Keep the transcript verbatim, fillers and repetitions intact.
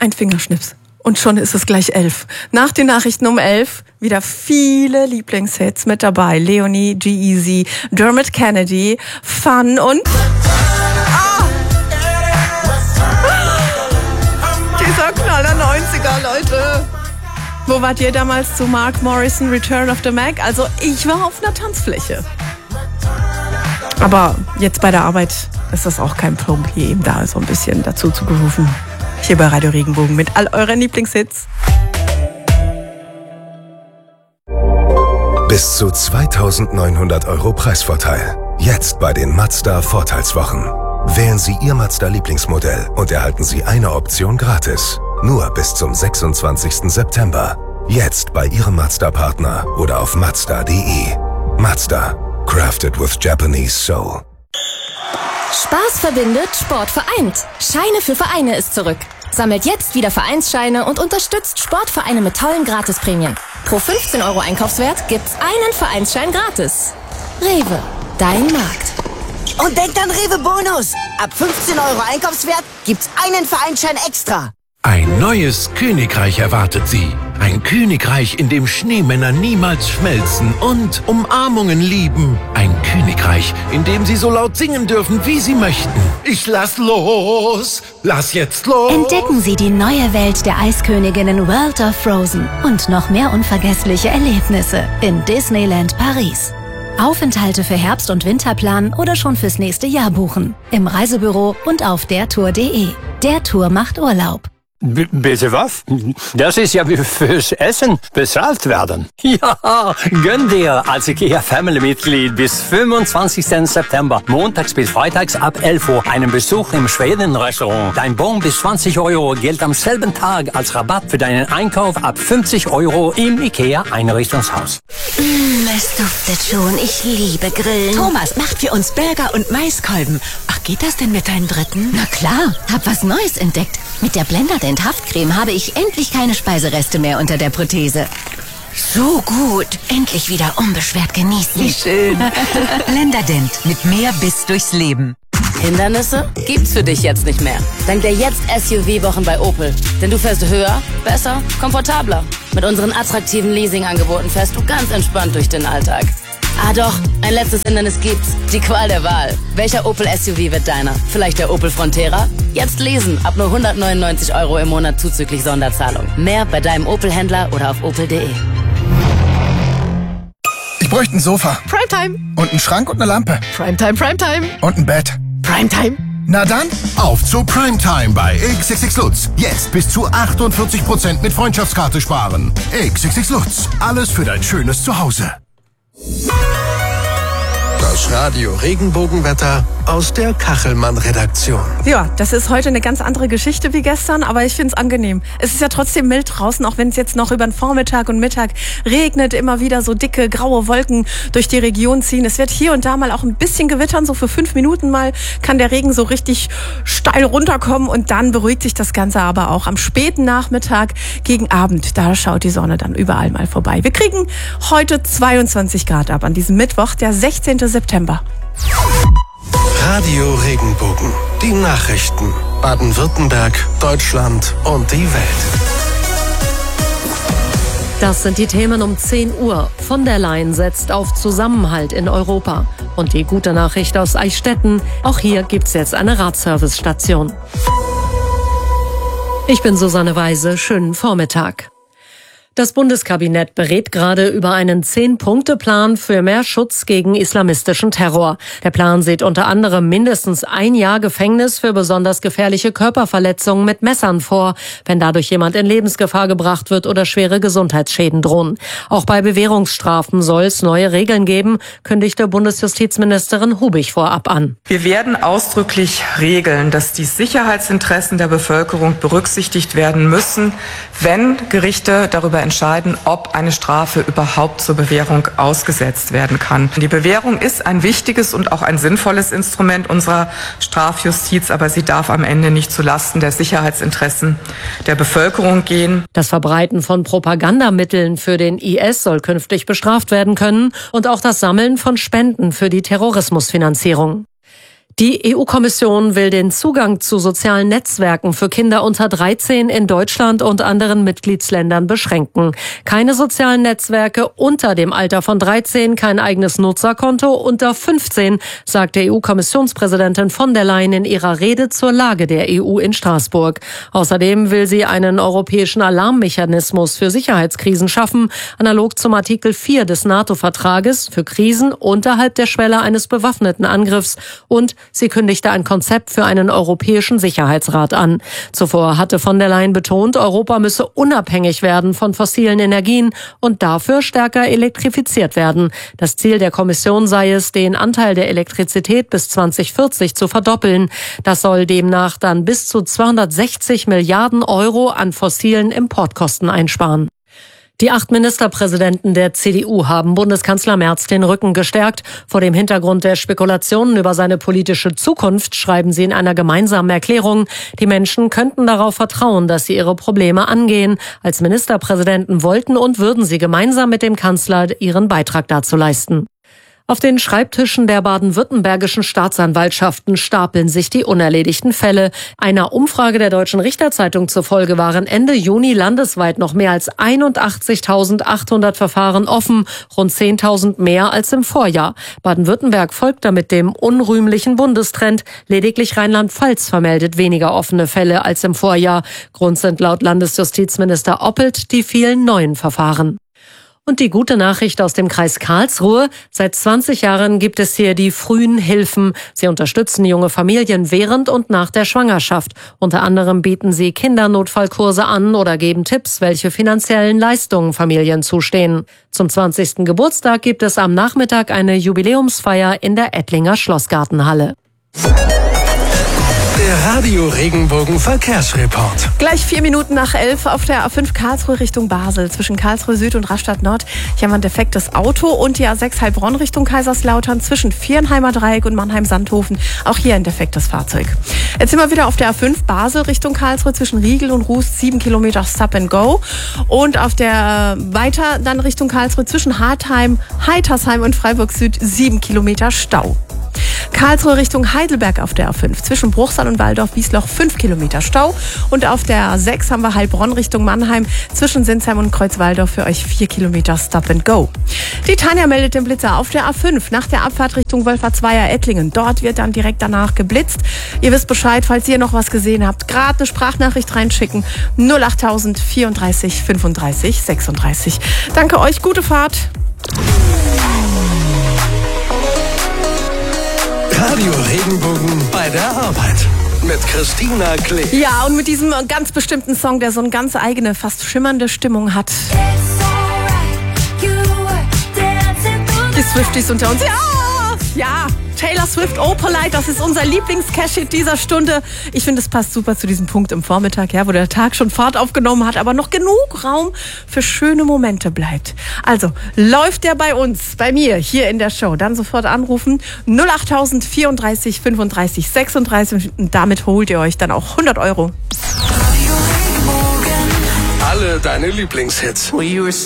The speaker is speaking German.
Ein Fingerschnips. Und schon ist es gleich elf. Nach den Nachrichten um elf wieder viele Lieblingshits mit dabei. Leonie, G-Eazy, Dermot Kennedy, Fun und... Ah! Dieser Knaller neunziger, Leute. Wo wart ihr damals zu Mark Morrison, Return of the Mac? Also ich war auf einer Tanzfläche. Aber jetzt bei der Arbeit ist das auch kein Problem, da so ein bisschen dazu zu gerufen. Hier bei Radio Regenbogen mit all euren Lieblingshits. Bis zu zweitausendneunhundert Euro Preisvorteil. Jetzt bei den Mazda Vorteilswochen. Wählen Sie Ihr Mazda Lieblingsmodell und erhalten Sie eine Option gratis. Nur bis zum sechsundzwanzigsten September. Jetzt bei Ihrem Mazda-Partner oder auf mazda punkt de. Mazda. Crafted with Japanese soul. Spaß verbindet, Sport vereint. Scheine für Vereine ist zurück. Sammelt jetzt wieder Vereinsscheine und unterstützt Sportvereine mit tollen Gratisprämien. Pro fünfzehn Euro Einkaufswert gibt's einen Vereinsschein gratis. Rewe, dein Markt. Und denkt an Rewe Bonus. Ab fünfzehn Euro Einkaufswert gibt's einen Vereinsschein extra. Ein neues Königreich erwartet Sie. Ein Königreich, in dem Schneemänner niemals schmelzen und Umarmungen lieben. Ein Königreich, in dem Sie so laut singen dürfen, wie Sie möchten. Ich lass los, lass jetzt los. Entdecken Sie die neue Welt der Eisköniginnen World of Frozen und noch mehr unvergessliche Erlebnisse in Disneyland Paris. Aufenthalte für Herbst- und Winter planen oder schon fürs nächste Jahr buchen. Im Reisebüro und auf der tour punkt de. Der Tour macht Urlaub. B- bitte was? Das ist ja wie fürs Essen bezahlt werden. Ja, gönn dir als IKEA-Family-Mitglied bis fünfundzwanzigsten September, montags bis freitags ab elf Uhr, einen Besuch im Schweden-Restaurant. Dein Bon bis zwanzig Euro gilt am selben Tag als Rabatt für deinen Einkauf ab fünfzig Euro im IKEA-Einrichtungshaus. Mmh, es duftet schon. Ich liebe Grillen. Thomas macht für uns Burger und Maiskolben. Ach, geht das denn mit deinen Dritten? Na klar, hab was Neues entdeckt. Mit der Blenderdent Haftcreme habe ich endlich keine Speisereste mehr unter der Prothese. So gut. Endlich wieder unbeschwert genießen. Wie schön. Blenderdent mit mehr Biss durchs Leben. Hindernisse gibt's für dich jetzt nicht mehr. Dank der Jetzt S U V-Wochen bei Opel. Denn du fährst höher, besser, komfortabler. Mit unseren attraktiven Leasing-Angeboten fährst du ganz entspannt durch den Alltag. Ah doch, ein letztes Hindernis gibt's. Die Qual der Wahl. Welcher Opel S U V wird deiner? Vielleicht der Opel Frontera? Jetzt lesen. Ab nur hundertneunundneunzig Euro im Monat zuzüglich Sonderzahlung. Mehr bei deinem Opel-Händler oder auf opel punkt de. Ich bräuchte ein Sofa. Primetime. Und einen Schrank und eine Lampe. Primetime, Primetime. Und ein Bett. Primetime. Na dann, auf zu Primetime bei X X X Lutz. Jetzt bis zu achtundvierzig Prozent mit Freundschaftskarte sparen. X X X Lutz. Alles für dein schönes Zuhause. Das Radio Regenbogenwetter aus der Kachelmann-Redaktion. Ja, das ist heute eine ganz andere Geschichte wie gestern, aber ich finde es angenehm. Es ist ja trotzdem mild draußen, auch wenn es jetzt noch über den Vormittag und Mittag regnet, immer wieder so dicke, graue Wolken durch die Region ziehen. Es wird hier und da mal auch ein bisschen gewittern, so für fünf Minuten mal kann der Regen so richtig steil runterkommen und dann beruhigt sich das Ganze aber auch am späten Nachmittag gegen Abend. Da schaut die Sonne dann überall mal vorbei. Wir kriegen heute zweiundzwanzig Grad ab an diesem Mittwoch, der sechzehnten September. Radio Regenbogen. Die Nachrichten. Baden-Württemberg, Deutschland und die Welt. Das sind die Themen um zehn Uhr. Von der Leyen setzt auf Zusammenhalt in Europa. Und die gute Nachricht aus Eichstätten. Auch hier gibt's jetzt eine Radservice-Station. Ich bin Susanne Weise. Schönen Vormittag. Das Bundeskabinett berät gerade über einen Zehn-Punkte-Plan für mehr Schutz gegen islamistischen Terror. Der Plan sieht unter anderem mindestens ein Jahr Gefängnis für besonders gefährliche Körperverletzungen mit Messern vor, wenn dadurch jemand in Lebensgefahr gebracht wird oder schwere Gesundheitsschäden drohen. Auch bei Bewährungsstrafen soll es neue Regeln geben, kündigte Bundesjustizministerin Hubig vorab an. Wir werden ausdrücklich regeln, dass die Sicherheitsinteressen der Bevölkerung berücksichtigt werden müssen, wenn Gerichte darüber entscheiden, ob eine Strafe überhaupt zur Bewährung ausgesetzt werden kann. Die Bewährung ist ein wichtiges und auch ein sinnvolles Instrument unserer Strafjustiz, aber sie darf am Ende nicht zulasten der Sicherheitsinteressen der Bevölkerung gehen. Das Verbreiten von Propagandamitteln für den I S soll künftig bestraft werden können und auch das Sammeln von Spenden für die Terrorismusfinanzierung. Die E U-Kommission will den Zugang zu sozialen Netzwerken für Kinder unter dreizehn in Deutschland und anderen Mitgliedsländern beschränken. Keine sozialen Netzwerke unter dem Alter von dreizehn, kein eigenes Nutzerkonto unter fünfzehn, sagte E U-Kommissionspräsidentin von der Leyen in ihrer Rede zur Lage der E U in Straßburg. Außerdem will sie einen europäischen Alarmmechanismus für Sicherheitskrisen schaffen, analog zum Artikel vier des NATO-Vertrages für Krisen unterhalb der Schwelle eines bewaffneten Angriffs, und sie kündigte ein Konzept für einen europäischen Sicherheitsrat an. Zuvor hatte von der Leyen betont, Europa müsse unabhängig werden von fossilen Energien und dafür stärker elektrifiziert werden. Das Ziel der Kommission sei es, den Anteil der Elektrizität bis zwanzig vierzig zu verdoppeln. Das soll demnach dann bis zu zweihundertsechzig Milliarden Euro an fossilen Importkosten einsparen. Die acht Ministerpräsidenten der C D U haben Bundeskanzler Merz den Rücken gestärkt. Vor dem Hintergrund der Spekulationen über seine politische Zukunft schreiben sie in einer gemeinsamen Erklärung, die Menschen könnten darauf vertrauen, dass sie ihre Probleme angehen. Als Ministerpräsidenten wollten und würden sie gemeinsam mit dem Kanzler ihren Beitrag dazu leisten. Auf den Schreibtischen der baden-württembergischen Staatsanwaltschaften stapeln sich die unerledigten Fälle. Einer Umfrage der Deutschen Richterzeitung zufolge waren Ende Juni landesweit noch mehr als einundachtzigtausendachthundert Verfahren offen, rund zehntausend mehr als im Vorjahr. Baden-Württemberg folgt damit dem unrühmlichen Bundestrend. Lediglich Rheinland-Pfalz vermeldet weniger offene Fälle als im Vorjahr. Grund sind laut Landesjustizminister Oppelt die vielen neuen Verfahren. Und die gute Nachricht aus dem Kreis Karlsruhe: Seit zwanzig Jahren gibt es hier die frühen Hilfen. Sie unterstützen junge Familien während und nach der Schwangerschaft. Unter anderem bieten sie Kindernotfallkurse an oder geben Tipps, welche finanziellen Leistungen Familien zustehen. Zum zwanzigsten Geburtstag gibt es am Nachmittag eine Jubiläumsfeier in der Ettlinger Schlossgartenhalle. Der Radio Regenbogen Verkehrsreport. Gleich vier Minuten nach elf auf der A fünf Karlsruhe Richtung Basel. Zwischen Karlsruhe Süd und Rastatt Nord. Hier haben wir ein defektes Auto. Und die A sechs Heilbronn Richtung Kaiserslautern zwischen Vierenheimer Dreieck und Mannheim-Sandhofen. Auch hier ein defektes Fahrzeug. Jetzt sind wir wieder auf der A fünf Basel Richtung Karlsruhe zwischen Riegel und Ruß. Sieben Kilometer Stop and Go. Und auf der äh, weiter dann Richtung Karlsruhe zwischen Hartheim, Heitersheim und Freiburg Süd. Sieben Kilometer Stau. Karlsruhe Richtung Heidelberg auf der A fünf. Zwischen Bruchsal und Waldorf-Wiesloch fünf Kilometer Stau. Und auf der A sechs haben wir Heilbronn Richtung Mannheim. Zwischen Sinsheim und Kreuzwaldorf für euch vier Kilometer Stop and Go. Die Tanja meldet den Blitzer auf der A fünf nach der Abfahrt Richtung Wolfertsweier-Ettlingen. Dort wird dann direkt danach geblitzt. Ihr wisst Bescheid, falls ihr noch was gesehen habt. Gerade eine Sprachnachricht reinschicken. null acht vierunddreißig fünfunddreißig sechsunddreißig. Danke euch, gute Fahrt. Radio Regenbogen bei der Arbeit mit Christina Klee. Ja, und mit diesem ganz bestimmten Song, der so eine ganz eigene, fast schimmernde Stimmung hat. Die Swifties unter uns. Ja, ja. Taylor Swift, Oh Polite, das ist unser Lieblings-Cash-Hit dieser Stunde. Ich finde, es passt super zu diesem Punkt im Vormittag, ja, wo der Tag schon Fahrt aufgenommen hat, aber noch genug Raum für schöne Momente bleibt. Also, läuft der bei uns, bei mir, hier in der Show, dann sofort anrufen. null acht vierunddreißig fünfunddreißig sechsunddreißig und damit holt ihr euch dann auch hundert Euro. Alle deine Lieblingshits.